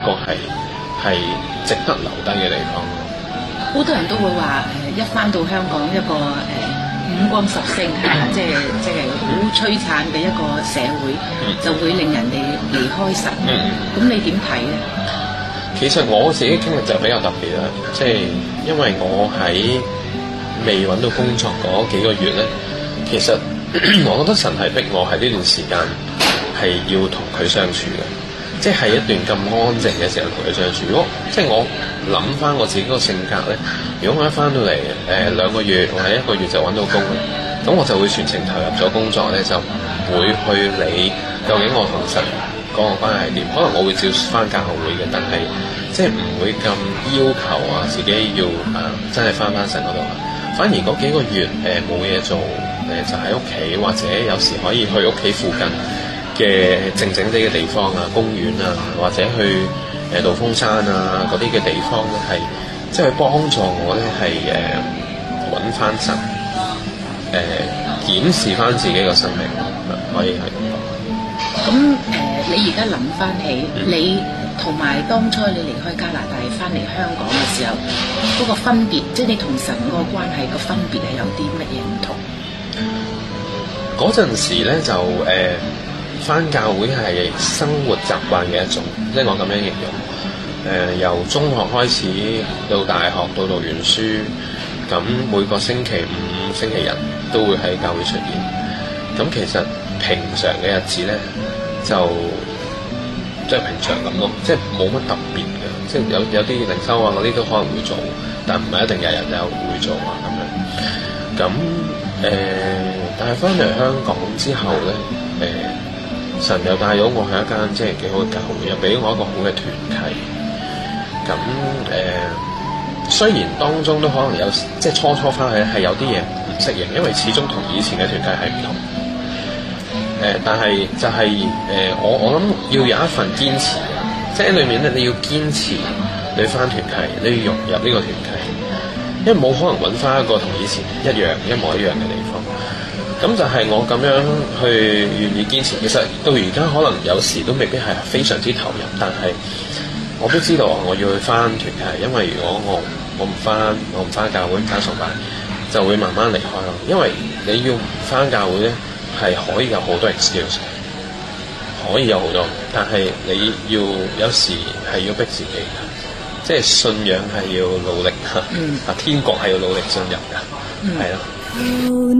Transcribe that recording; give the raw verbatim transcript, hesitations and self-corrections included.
個係係值得留低嘅地方。 好多人都會話誒，一返到香港一個誒、呃、五光十星嚇，即係即係好璀璨嘅一個社會，嗯、就會令人哋離開神。咁、嗯、你點睇咧？ 其實我自己經歷就比較特別啦，即係因為我喺未揾到工作嗰幾個月咧，其實我覺得神係逼我喺呢段時間係要同佢相處嘅，即係一段咁安靜嘅時候同佢相處。如果即係我諗翻我自己個性格咧，如果我一翻到嚟誒、呃、兩個月或者一個月就揾到工咧，咁我就會全程投入咗工作咧，就唔會去理究竟我同神嗰個關係係點。可能我會照翻教會嘅，但係即係唔會咁要求啊自己要誒、呃、真係翻翻神嗰度啦。反而嗰幾個月誒冇嘢做，誒、呃、就喺屋企，或者有時可以去屋企附近嘅靜靜地嘅地方啊，公園啊，或者去誒道風山啊嗰啲嘅地方咧，係即係幫助我咧係誒揾翻神，誒、呃、檢視翻自己個生命，可以係咁講。 咁誒、呃，你而家諗翻起、嗯、你同埋當初你離開加拿大翻嚟香港嘅時候，嗰、那個分別，即係你同神嗰個關係個分別係有啲乜嘢唔同？ 嗰陣時咧就誒。呃返教會係生活習慣嘅一種，即係我咁樣形容。誒、呃，由中學開始到大學，到讀完書，咁每個星期五、星期日都會喺教會出現。咁其實平常嘅日子咧，就即係平常咁咯，即係冇乜特別嘅。即係有有啲靈修啊嗰啲都可能會做，但唔係一定日日都會做啊咁樣。咁誒、呃，但係返嚟香港之後咧，誒、呃。神又帶咗我去一間即係幾好嘅教會，又俾我一個好嘅團契。咁誒、呃，雖然當中都可能有即係初初翻去係有啲嘢唔適應，因為始終同以前嘅團契係唔同。誒、呃，但係就係、是、誒、呃，我我諗要有一份堅持，即係喺裏面咧，你要堅持你翻團契，你要融入呢個團契，因為冇可能揾翻一個同以前一樣一模一樣嘅地方。咁就係我咁樣去願意堅持，其實到而家可能有時都未必係非常之投入，但係我都知道我要去翻團契，因為如果我我唔翻，我唔翻教會唔翻崇拜，就會慢慢離開咯。因為你要唔翻教會咧，係可以有好多 excuse， 可以有好多，但係你要有時係要逼自己嘅，即係信仰係要努力嚇，啊、嗯、天國係要努力進入嘅，係咯。嗯